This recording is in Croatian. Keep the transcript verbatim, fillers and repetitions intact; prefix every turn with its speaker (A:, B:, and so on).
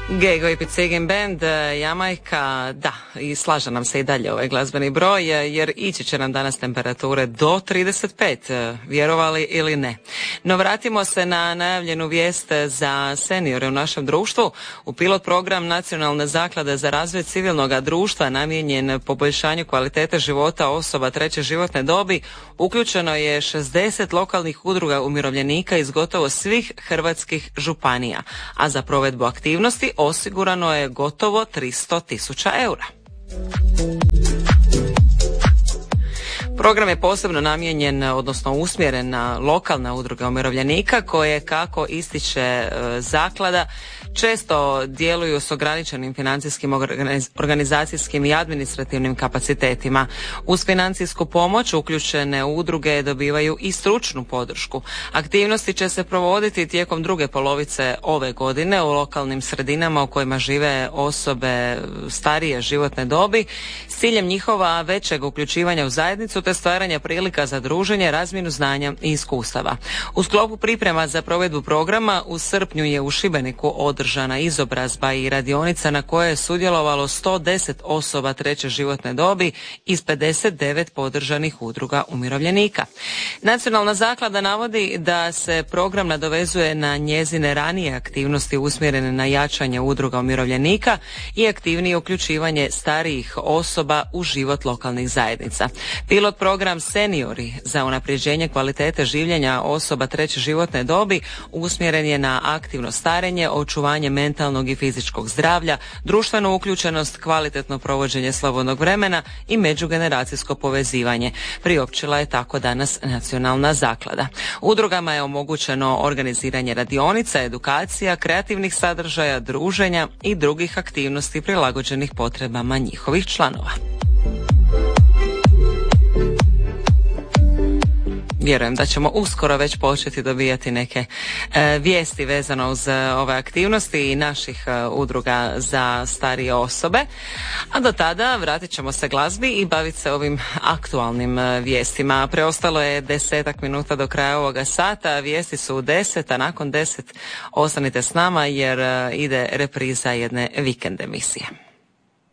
A: Gego i Picegin Band, Jamajka, da, i slaža nam se i dalje ovaj glazbeni broj, jer ići će nam danas temperature do trideset pet, vjerovali ili ne. No vratimo se na najavljenu vijest za seniore u našem društvu. U pilot program Nacionalne zaklade za razvoj civilnog društva namijenjen poboljšanju kvalitete života osoba treće životne dobi uključeno je šezdeset lokalnih udruga umirovljenika iz gotovo svih hrvatskih županija, a za provedbu aktivnosti osigurano je gotovo tristo tisuća eura. Program je posebno namijenjen, odnosno usmjeren na lokalne udruge umirovljenika koje, kako ističe zaklada, često djeluju s ograničenim financijskim, organizacijskim i administrativnim kapacitetima. Uz financijsku pomoć uključene udruge dobivaju i stručnu podršku. Aktivnosti će se provoditi tijekom druge polovice ove godine u lokalnim sredinama u kojima žive osobe starije životne dobi s ciljem njihova većeg uključivanja u zajednicu te stvaranja prilika za druženje, razmjenu znanja i iskustava. U sklopu priprema za provedbu programa u srpnju je u Šibeniku održana izobrazba i radionica na kojoj je sudjelovalo sto deset osoba treće životne dobi iz pedeset devet podržanih udruga umirovljenika. Nacionalna zaklada navodi da se program nadovezuje na njezine ranije aktivnosti usmjerene na jačanje udruga umirovljenika i aktivnije uključivanje starijih osoba u život lokalnih zajednica. Pilot program Seniori za unapređenje kvalitete življenja osoba treće životne dobi usmjeren je na aktivno starenje, očuvanje mentalnog i fizičkog zdravlja, društvenu uključenost, kvalitetno provođenje slobodnog vremena i međugeneracijsko povezivanje. Priopćila je tako danas Nacionalna zaklada. Udrugama je omogućeno organiziranje radionica, edukacija, kreativnih sadržaja, druženja i drugih aktivnosti prilagođenih potrebama njihovih članova. Vjerujem da ćemo uskoro već početi dobijati neke e, vijesti vezano uz e, ove aktivnosti i naših e, udruga za starije osobe. A do tada vratit ćemo se glazbi i baviti se ovim aktualnim e, vijestima. Preostalo je desetak minuta do kraja ovoga sata. Vijesti su u deset, a nakon deset ostanite s nama jer e, ide repriza jedne vikend emisije.